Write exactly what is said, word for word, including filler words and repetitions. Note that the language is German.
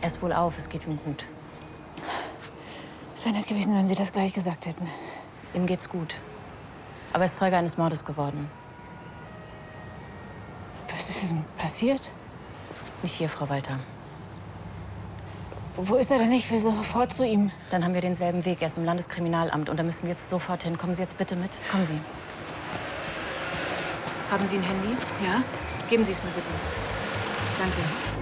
Er ist wohl auf, es geht ihm gut. Es wäre nett gewesen, wenn Sie das gleich gesagt hätten. Ihm geht's gut. Aber er ist Zeuge eines Mordes geworden. Was ist denn passiert? Nicht hier, Frau Walter. Wo ist er denn? Ich will sofort zu ihm. Dann haben wir denselben Weg. Er ist im Landeskriminalamt und da müssen wir jetzt sofort hin. Kommen Sie jetzt bitte mit. Kommen Sie. Haben Sie ein Handy? Ja? Geben Sie es mir bitte. Danke.